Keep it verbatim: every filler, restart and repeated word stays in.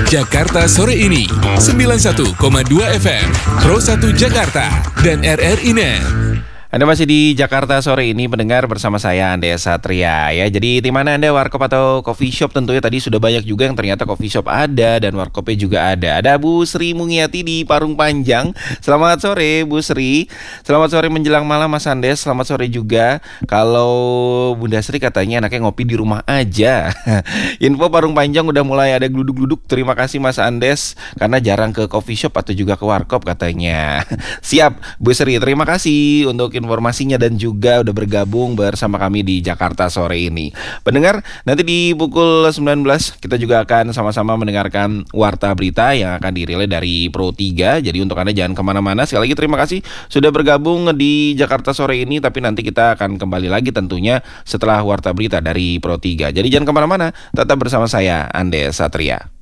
Jakarta Sore Ini sembilan puluh satu koma dua F M Pro satu Jakarta dan R R I Net. Anda masih di Jakarta Sore Ini mendengar bersama saya Andes Satria ya. Jadi di mana Anda warkop atau coffee shop, tentunya tadi sudah banyak juga yang ternyata coffee shop ada dan warkopnya juga ada. Ada Bu Sri Mungiati di Parung Panjang. Selamat sore Bu Sri. Selamat sore menjelang malam Mas Andes. Selamat sore juga. Kalau Bunda Sri katanya anaknya ngopi di rumah aja. Info Parung Panjang udah mulai ada gluduk-gluduk. Terima kasih Mas Andes karena jarang ke coffee shop atau juga ke warkop katanya. Siap Bu Sri, terima kasih untuk informasinya dan juga udah bergabung bersama kami di Jakarta Sore Ini. Pendengar, nanti di pukul sembilan belas kita juga akan sama-sama mendengarkan Warta Berita yang akan dirilai dari Pro tiga. Jadi untuk Anda jangan kemana-mana. Sekali lagi terima kasih sudah bergabung di Jakarta Sore Ini. Tapi nanti kita akan kembali lagi tentunya setelah Warta Berita dari Pro tiga. Jadi jangan kemana-mana, tetap bersama saya Andes Satria.